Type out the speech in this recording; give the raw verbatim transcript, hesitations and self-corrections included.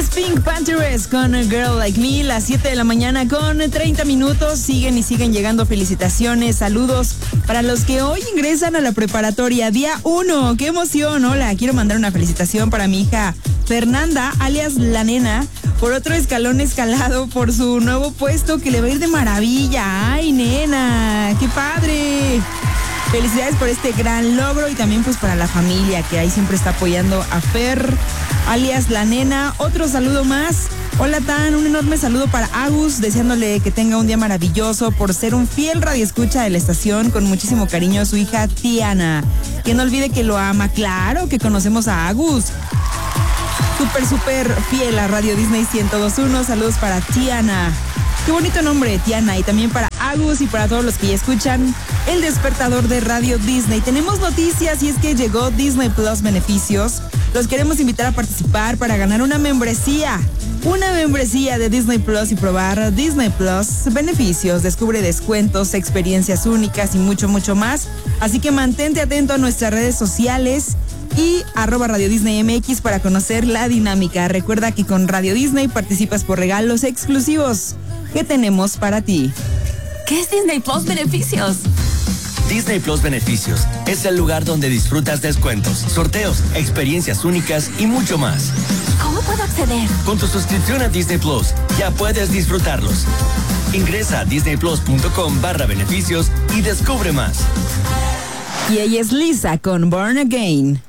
Pink Panthers con A Girl Like Me, las siete de la mañana con treinta minutos. Siguen y siguen llegando felicitaciones, saludos para los que hoy ingresan a la preparatoria, día uno. ¡Qué emoción! Hola, quiero mandar una felicitación para mi hija Fernanda, alias La Nena, por otro escalón escalado por su nuevo puesto que le va a ir de maravilla. ¡Ay, nena! ¡Qué padre! Felicidades por este gran logro y también pues para la familia que ahí siempre está apoyando a Fer, alias La Nena. Otro saludo más. Hola Tan, un enorme saludo para Agus, deseándole que tenga un día maravilloso por ser un fiel radioescucha de la estación. Con muchísimo cariño a su hija Tiana, que no olvide que lo ama. Claro que conocemos a Agus. Súper, súper fiel a Radio Disney ciento dos punto uno. Saludos para Tiana. Qué bonito nombre, Tiana. Y también para Agus y para todos los que ya escuchan El Despertador de Radio Disney. Tenemos noticias y es que llegó Disney Plus Beneficios. Los queremos invitar a participar para ganar una membresía. Una membresía de Disney Plus y probar Disney Plus Beneficios. Descubre descuentos, experiencias únicas y mucho, mucho más. Así que mantente atento a nuestras redes sociales y arroba Radio Disney M X para conocer la dinámica. Recuerda que con Radio Disney participas por regalos exclusivos que tenemos para ti. ¿Qué es Disney Plus Beneficios? Disney Plus Beneficios es el lugar donde disfrutas descuentos, sorteos, experiencias únicas y mucho más. ¿Cómo puedo acceder? Con tu suscripción a Disney Plus ya puedes disfrutarlos. Ingresa a disneyplus.com barra beneficios y descubre más. Y ella es Lisa con Born Again.